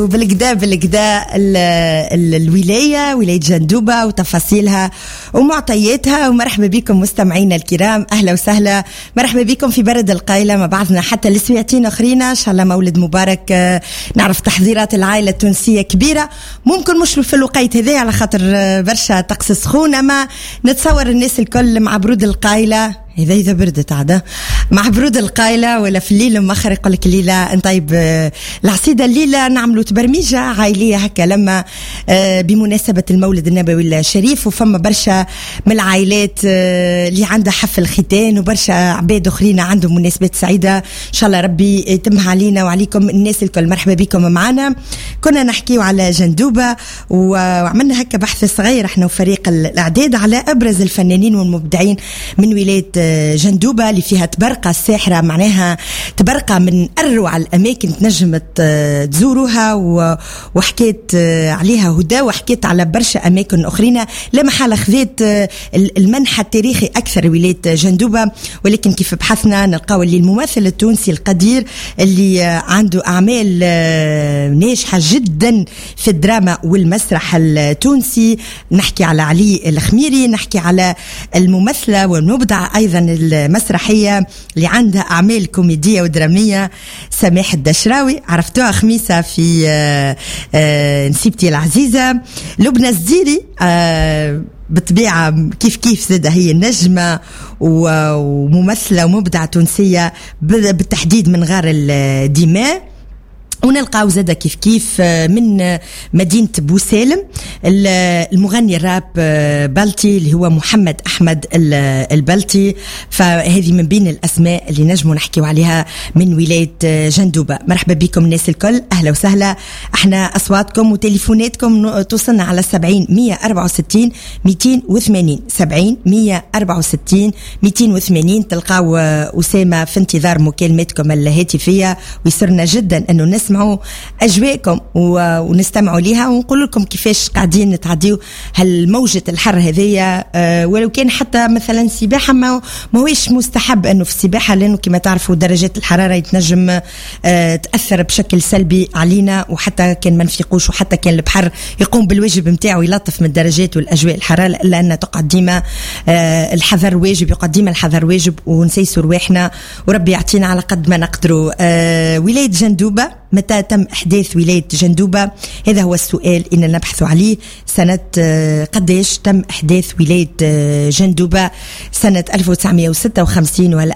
بالكدا الولاية ولاية جندوبة وتفاصيلها ومعطياتها. ومرحبا بكم مستمعينا الكرام، أهلا وسهلا، مرحبا بكم في برد القايلة. ما بعضنا حتى لسويعتين أخرين إن شاء الله مولد مبارك. نعرف تحضيرات العائلة التونسية كبيرة، ممكن مش في الوقيت هذا على خاطر برشا طقس سخون، أما نتصور الناس الكل مع برود القايلة إذا بردت عادة مع برود القايلة ولا في الليل مخر يقول لك الليلة نطيب العصيدة، الليلة نعملوا تبرميجة عائلية هكا لما بمناسبة المولد النبوي الشريف. وفما برشا من العائلات اللي عندها حفل ختان وبرشا عباد أخرين عندهم مناسبات سعيدة إن شاء الله ربي يتمها علينا وعليكم الناس الكل. مرحبا بكم معنا. كنا نحكيو على جندوبة وعملنا هكا بحث صغير احنا وفريق الإعداد على أبرز الفنانين والمبدعين من ولاية جندوبة اللي فيها تبرقة الساحرة، معناها تبرقة من أروع الأماكن تنجم تزوروها. وحكيت عليها هدى وحكيت على برشا أماكن أخرين لا محالة خذيت المنحى التاريخي أكثر ولاية جندوبة. ولكن كيف بحثنا نلقاو اللي الممثل التونسي القدير اللي عنده أعمال ناجحة جدا في الدراما والمسرح التونسي. نحكي على علي الخميري، نحكي على الممثلة والمبدع أيضا المسرحية اللي عندها أعمال كوميدية ودرامية سماح الدشراوي، عرفتوها خميسة في نسيبتي العزيزة. لبنى الزيري بطبيعة كيف زادة هي نجمة وممثلة ومبدعة تونسية بالتحديد من غار الدماء. ونلقاو زادة كيف من مدينة بوسالم المغني الراب بلتي اللي هو محمد أحمد البلتي. فهذه من بين الأسماء اللي نجموا نحكيو عليها من ولاية جندوبة. مرحبا بكم الناس الكل، أهلا وسهلا. احنا أصواتكم وتليفوناتكم توصلنا على 70 164 280 70 164 280. تلقاو أسامة في انتظار مكالماتكم الهاتفية، ويسرنا جدا أنه نسمعوا أجواءكم ونستمعوا ليها ونقول لكم كيفاش قاعدين نتعديو هالموجة الحر هذية. ولو كان حتى مثلا سباحة ما هوش مستحب أنه في السباحة، لأنه كما تعرفوا درجات الحرارة يتنجم تأثر بشكل سلبي علينا، وحتى كان ما نفيقوش وحتى كان البحر يقوم بالواجب متاعه يلطف من الدرجات والأجواء الحرارة، إلا أن تقعد ديما الحذر واجب، يقعد ديما الحذر واجب ونسيسوا رواحنا وربي يعطينا على قد ما نقدروا. ولاية جندوبة، متى تم إحداث ولاية جندوبة؟ هذا هو السؤال إن نبحث عليه. سنة قديش تم إحداث ولاية جندوبة؟ سنة 1956 ولا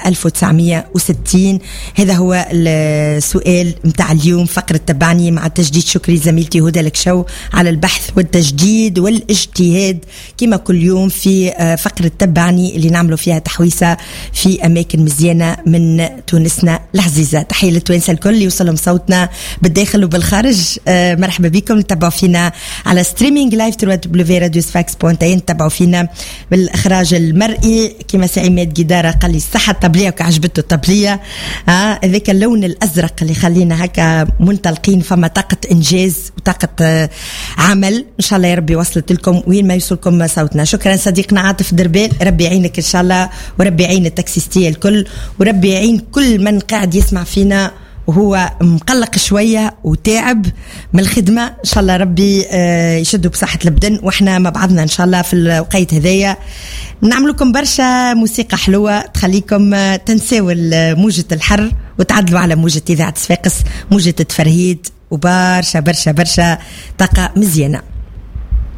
1960؟ هذا هو السؤال متاع اليوم. فقرة تبعني مع تجديد شكري زميلتي هدى لكشو على البحث والتجديد والاجتهاد كما كل يوم في فقرة تبعني اللي نعملوا فيها تحويسة في أماكن مزيانة من تونسنا العزيزة. تحية للتوانسة الكل يوصلهم صوتنا بالداخل وبالخارج. مرحبا بكم. تتابعوا فينا على ستريمينج لايف www.radiosfax.in. تتابعوا فينا بالإخراج المرئي كما سي عماد جدارة قال لي صحة الطبلية وكعجبته الطبلية. ذاك اللون الأزرق اللي خلينا هكا منطلقين، فما طاقة إنجاز وطاقة عمل إن شاء الله يا ربي وصلت لكم وين ما يوصلكم صوتنا. شكرا صديقنا عاطف دربال، ربي يعينك إن شاء الله، وربي يعين التاكسيستية الكل، وربي يعين كل من قاعد يسمع فينا وهو مقلق شوية وتعب من الخدمة. إن شاء الله ربي يشدوا بصحة البدن، وإحنا مع بعضنا إن شاء الله في الوقت هذايا نعمل لكم برشا موسيقى حلوة تخليكم تنسوا موجة الحر وتعدلوا على موجة إذاعة صفاقس، موجة التفرهيد وبرشا برشا برشا طاقة مزيانة.